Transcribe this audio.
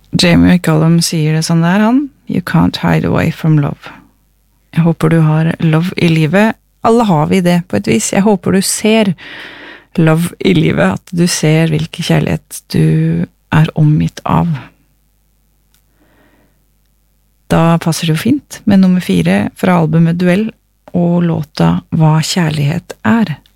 Jamie McCollum sier det sånn der, han. You can't hide away from love. Jeg håper du har love i livet. Alle har vi det på et vis. Jeg håper du ser love i livet, at du ser hvilken kjærlighet du er omgitt av. Da passer det jo fint med nummer 4 fra albumet Duell og låta Hva kjærlighet er.